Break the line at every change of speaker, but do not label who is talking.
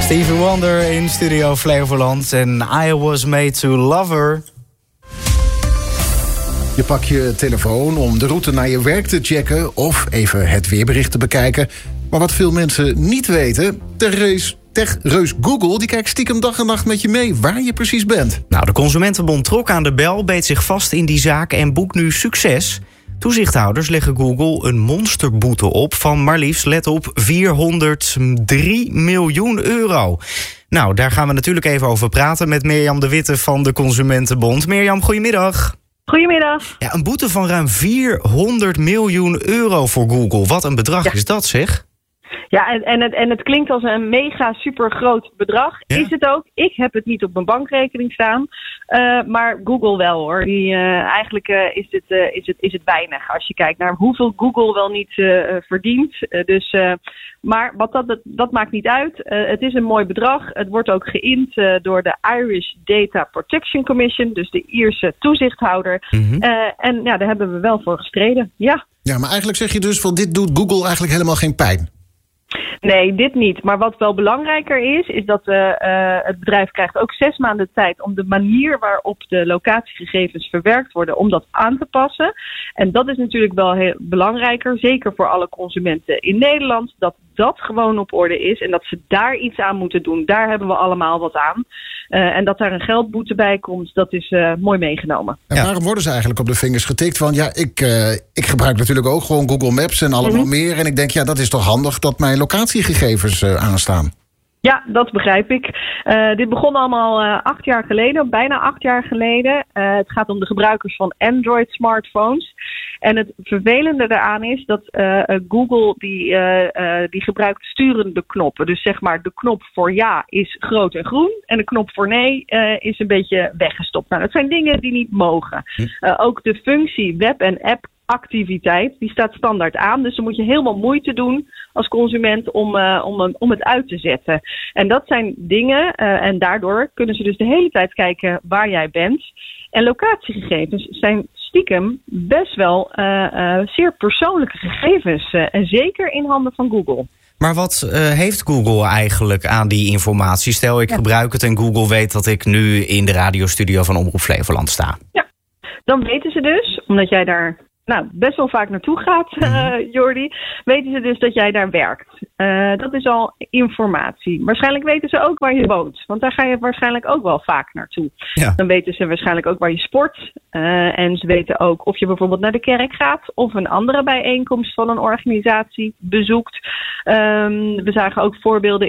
Stevie Wonder in Studio Flevoland en I Was Made to Love Her.
Je pakt je telefoon om de route naar je werk te checken of even het weerbericht te bekijken. Maar wat veel mensen niet weten, techreus Google die kijkt stiekem dag en nacht met je mee waar je precies bent.
Nou, de Consumentenbond trok aan de bel, beet zich vast in die zaak en boekt nu succes. Toezichthouders leggen Google een monsterboete op van maar liefst, let op, 403 miljoen euro. Nou, daar gaan we natuurlijk even over praten met Mirjam de Witte van de Consumentenbond. Mirjam, goedemiddag.
Goedemiddag.
Ja, een boete van ruim 400 miljoen euro voor Google. Wat een bedrag is dat, zeg?
Ja, en het klinkt als een mega super groot bedrag. Ja? Is het ook. Ik heb het niet op mijn bankrekening staan. Maar Google wel, hoor. Eigenlijk is het weinig als je kijkt naar hoeveel Google wel niet verdient. Maar dat maakt niet uit. Het is een mooi bedrag. Het wordt ook geïnd door de Irish Data Protection Commission, dus de Ierse toezichthouder. Mm-hmm. En ja, daar hebben we wel voor gestreden. Ja.
Ja, maar eigenlijk zeg je dus van dit doet Google eigenlijk helemaal geen pijn.
Nee, dit niet. Maar wat wel belangrijker is dat het bedrijf krijgt ook 6 maanden tijd om de manier waarop de locatiegegevens verwerkt worden, om dat aan te passen. En dat is natuurlijk wel heel belangrijker, zeker voor alle consumenten in Nederland, dat dat gewoon op orde is en dat ze daar iets aan moeten doen. Daar hebben we allemaal wat aan. En dat daar een geldboete bij komt, dat is mooi meegenomen.
En waarom worden ze eigenlijk op de vingers getikt? Want ja, ik gebruik natuurlijk ook gewoon Google Maps en allemaal meer. En ik denk, ja, dat is toch handig dat mijn locatiegegevens aanstaan.
Ja, dat begrijp ik. Dit begon allemaal 8 jaar geleden, bijna 8 jaar geleden. Het gaat om de gebruikers van Android-smartphones. En het vervelende daaraan is dat Google die gebruikt sturende knoppen. Dus zeg maar de knop voor ja is groot en groen en de knop voor nee is een beetje weggestopt. Nou, dat zijn dingen die niet mogen. Ook de functie web en app activiteit, die staat standaard aan. Dus dan moet je helemaal moeite doen als consument om het uit te zetten. En dat zijn dingen en daardoor kunnen ze dus de hele tijd kijken waar jij bent. En locatiegegevens zijn stiekem best wel zeer persoonlijke gegevens. En zeker in handen van Google.
Maar wat heeft Google eigenlijk aan die informatie? Stel, ik gebruik het en Google weet dat ik nu in de radiostudio van Omroep Flevoland sta. Ja,
dan weten ze dus, omdat jij daar best wel vaak naartoe gaat, Jordi, weten ze dus dat jij daar werkt. Dat is al informatie. Waarschijnlijk weten ze ook waar je woont, want daar ga je waarschijnlijk ook wel vaak naartoe. Ja. Dan weten ze waarschijnlijk ook waar je sport. En ze weten ook of je bijvoorbeeld naar de kerk gaat of een andere bijeenkomst van een organisatie bezoekt. We zagen ook voorbeelden